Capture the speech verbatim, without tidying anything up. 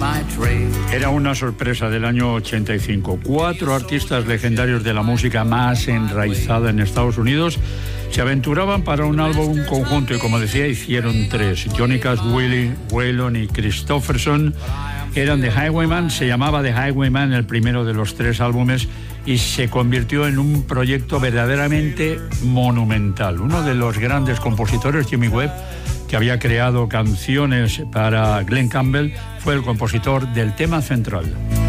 Era una sorpresa del año ochenta y cinco. Cuatro artistas legendarios de la música más enraizada en Estados Unidos se aventuraban para un álbum conjunto y, como decía, hicieron tres. Johnny Cash, Willie, Waylon y Kristofferson eran The Highwayman. Se llamaba The Highwayman el primero de los tres álbumes y se convirtió en un proyecto verdaderamente monumental. Uno de los grandes compositores, Jimmy Webb, que había creado canciones para Glenn Campbell, fue el compositor del tema central.